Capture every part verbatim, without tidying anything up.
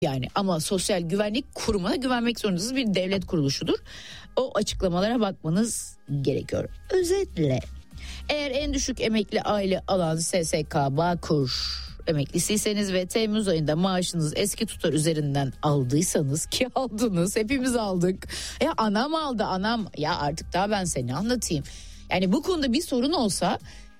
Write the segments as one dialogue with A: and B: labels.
A: Yani ama Sosyal Güvenlik Kurumu'na güvenmek zorundasınız, bir devlet kuruluşudur. O açıklamalara bakmanız gerekiyor. Özetle eğer en düşük emekli aile alan S S K Bağkur emeklisiyseniz ve Temmuz ayında maaşınız eski tutar üzerinden aldıysanız, ki aldınız, hepimiz aldık. Ya anam aldı, anam, ya artık daha ben seni anlatayım. Yani bu konuda bir sorun olsa,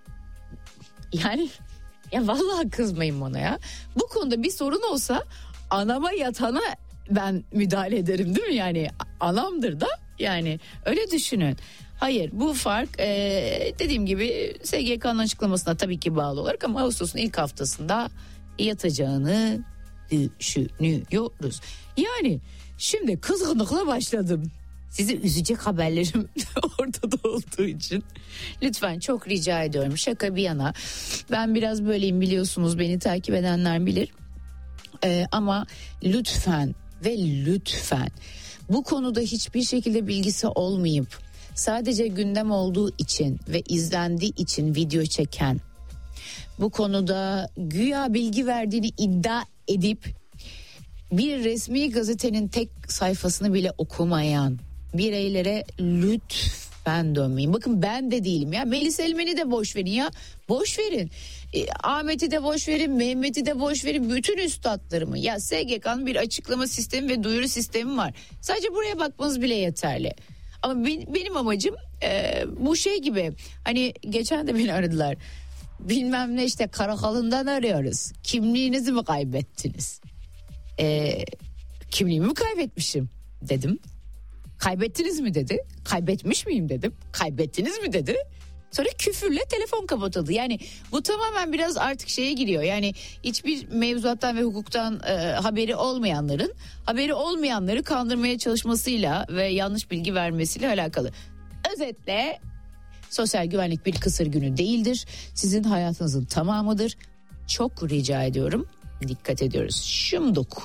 A: yani ya vallahi kızmayın bana ya. Bu konuda bir sorun olsa anama yatana ben müdahale ederim, değil mi? Yani anamdır da, yani öyle düşünün. Hayır, bu fark ee, dediğim gibi S G K'nın açıklamasına tabii ki bağlı olarak, ama Ağustos'un ilk haftasında yatacağını düşünüyoruz. Yani şimdi kızgınlıkla başladım. Sizi üzecek haberlerim ortada olduğu için lütfen çok rica ediyorum, şaka bir yana, ben biraz böyleyim biliyorsunuz, beni takip edenler bilir. Ee, ama lütfen ve lütfen bu konuda hiçbir şekilde bilgisi olmayıp sadece gündem olduğu için ve izlendiği için video çeken, bu konuda güya bilgi verdiğini iddia edip bir resmi gazetenin tek sayfasını bile okumayan bireylere lütfen dönmeyin. Bakın ben de değilim ya. Melis Elmen'i de boş verin ya. Boş verin. E, Ahmet'i de boş verin, Mehmet'i de boş verin, bütün üstadlarımı. Ya S G K'nın bir açıklama sistemi ve duyuru sistemi var. Sadece buraya bakmanız bile yeterli. Ama ben, benim amacım e, bu şey gibi. Hani geçen de beni aradılar. Bilmem ne işte, karakolundan arıyoruz. Kimliğinizi mi kaybettiniz? E, kimliğimi mi kaybetmişim dedim. Kaybettiniz mi dedi. Kaybetmiş miyim dedim. Kaybettiniz mi dedi. Sonra küfürle telefon kapatıldı. Yani bu tamamen biraz artık şeye giriyor. Yani hiçbir mevzuattan ve hukuktan e, haberi olmayanların haberi olmayanları kandırmaya çalışmasıyla ve yanlış bilgi vermesiyle alakalı. Özetle sosyal güvenlik bir kısır günü değildir. Sizin hayatınızın tamamıdır. Çok rica ediyorum. Dikkat ediyoruz. Şımduk.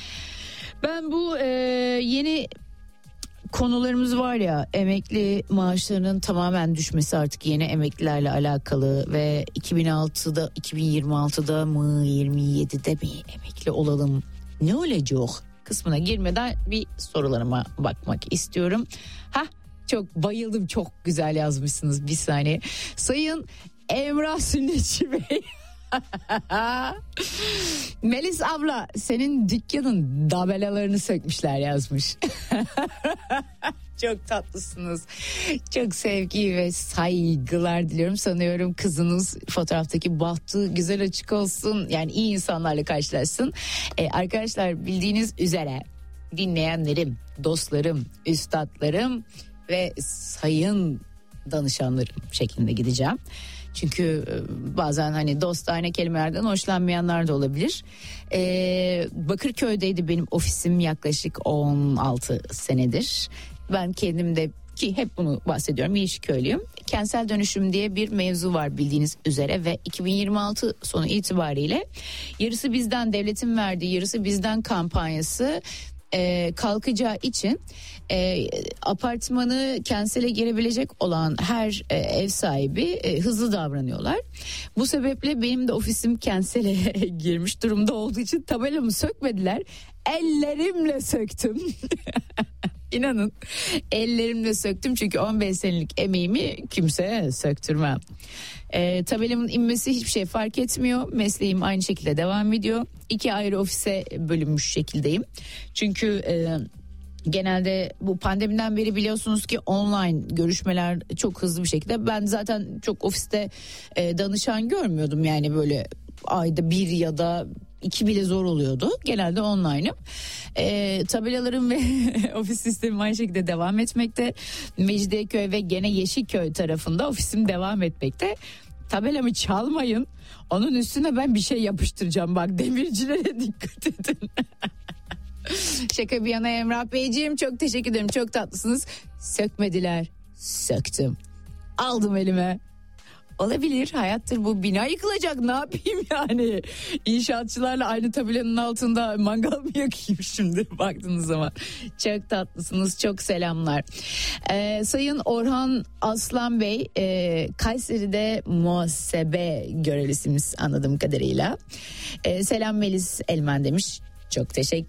A: Ben bu e, yeni konularımız var ya, emekli maaşlarının tamamen düşmesi artık yeni emeklilerle alakalı ve iki bin altıda iki bin yirmi altıda mı yirmi yedide mi emekli olalım, ne olacak kısmına girmeden bir sorularıma bakmak istiyorum. Hah, çok bayıldım, çok güzel yazmışsınız, bir saniye. Sayın Emrah Sünnetçi Bey. Melis abla, senin dükkanın tabelalarını sökmüşler yazmış. Çok tatlısınız. Çok sevgi ve saygılar diliyorum. Sanıyorum kızınız fotoğraftaki bahtı güzel açık olsun. Yani iyi insanlarla karşılaşsın. Ee, arkadaşlar, bildiğiniz üzere dinleyenlerim, dostlarım, üstadlarım ve sayın danışanlarım şeklinde gideceğim. Çünkü bazen hani dostane kelimelerden hoşlanmayanlar da olabilir. Ee, Bakırköy'deydi benim ofisim yaklaşık on altı senedir. Ben kendim de, ki hep bunu bahsediyorum, Yeşilköylüyüm. Kentsel dönüşüm diye bir mevzu var bildiğiniz üzere ve iki bin yirmi altı sonu itibariyle yarısı bizden, devletin verdiği yarısı bizden kampanyası e, kalkacağı için e, apartmanı kensele girebilecek olan her e, ev sahibi e, hızlı davranıyorlar. Bu sebeple benim de ofisim kensele girmiş durumda olduğu için tabelamı sökmediler. Ellerimle söktüm. İnanın ellerimle söktüm, çünkü on beş senelik emeğimi kimseye söktürmem. E, tabelamın inmesi hiçbir şey fark etmiyor. Mesleğim aynı şekilde devam ediyor. İki ayrı ofise bölünmüş şekildeyim. Çünkü e, genelde bu pandemiden beri biliyorsunuz ki online görüşmeler çok hızlı bir şekilde. Ben zaten çok ofiste e, danışan görmüyordum, yani böyle ayda bir ya da iki bile zor oluyordu. Genelde online'ım. E, tabelalarım ve ofis sistemim aynı şekilde devam etmekte. Mecidiyeköy ve gene Yeşilköy tarafında ofisim devam etmekte. Tabelamı çalmayın. Onun üstüne ben bir şey yapıştıracağım. Bak, demircilere dikkat edin. Şaka bir yana Emrah Beyciğim, çok teşekkür ederim. Çok tatlısınız. Sökmediler. Söktüm. Aldım elime. Olabilir, hayattır bu, bina yıkılacak, ne yapayım yani, inşaatçılarla aynı tabelanın altında mangal mı yakayım şimdi baktığınız zaman. Çok tatlısınız, çok selamlar. Ee, Sayın Orhan Aslan Bey, e, Kayseri'de muhasebe görevlisimiz anladığım kadarıyla. Ee, selam Melis Elmen demiş. Çok teşekkür